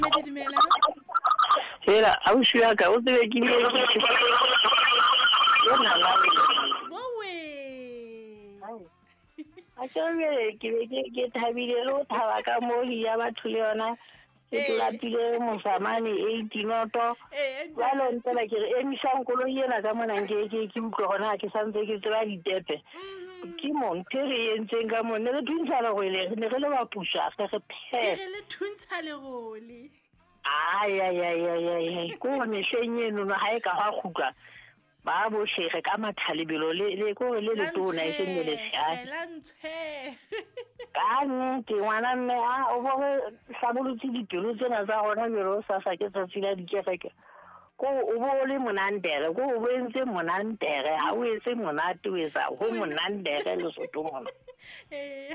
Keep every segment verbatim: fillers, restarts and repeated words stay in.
Me dimela. Hela ausi ya ka o tsebe ke ne yona la Bowe. a tsebe ke be ke ke thabile lo thaba ka moli ya batho le yona ke tlatile mosamane eighteen noto wa lo ntela ke emisang kolo yena ka mona ke ke ke utlwa hona ke santse ke tseba ditepe ke montere yentseng ka mona le thuntsa le go ile ne re le ba pusha ka se phe ke le thuntsa le gole ai ai ai ai ai ko ne shenyeno na hae ka ha khutla ba bo shege ka mathalebelo le le ko le le tona e sene le tsaya la ntse ka nne ke ngwana mme a o bo sabolutse dipelo tsena tsa gona mero sa sa ke tsa tsila dikefeke ko o bo le monandere ko o bentse monandere ha o etse monate o etsa go monandere le soto mona eh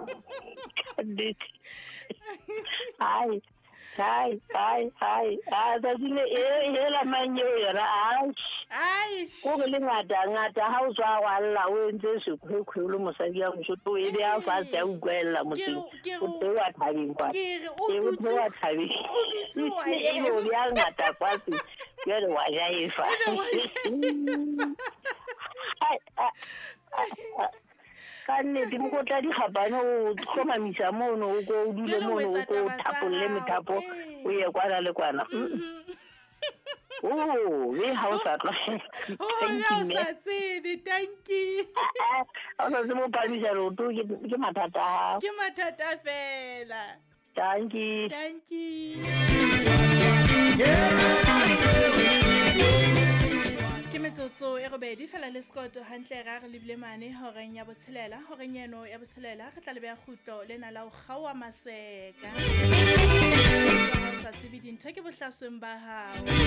ai ai ai ai a da dile e e la manyo yona ai ai go le ngata ngata ha o tswa wa lla o entse se khwekhwelo mosadi ya motho e be a fa tsa o kwella motho o te wa thabeng kwa ke e o te wa thabeng o dutse wa e lo ya ngata kwa se ya le wa ja e fa ka nne di mo tla di gapane o tlhomamisa mono o go dule mono o go thapolle methapo o ye kwana le kwana oh we house at oh ya sa tsedi thank you ona se mo pamisa lo to ke matata ke matata fela thank you thank you ke metsotso e robedi fela le skoto hantle ra re lebile mane horeng ya botshelela horeng eno ya botshelela re tla le ba khutlo le na la o gawa maseka sa tsebe dintho ke bohlaseng ba hao